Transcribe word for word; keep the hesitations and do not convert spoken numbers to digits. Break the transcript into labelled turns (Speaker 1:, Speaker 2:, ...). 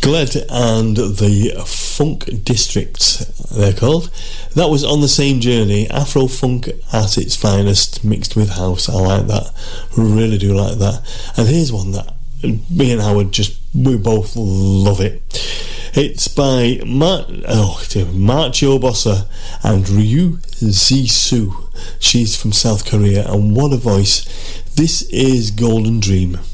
Speaker 1: Gled and the Funk District, they're called. That was On the Same Journey, Afro funk at its finest, mixed with house. I like that, really do like that. And here's one that me and Howard just, we both love it. It's by Mar- oh, Marcio Bossa and Ryu Zissou. She's from South Korea, and what a voice. This is Golden Dream.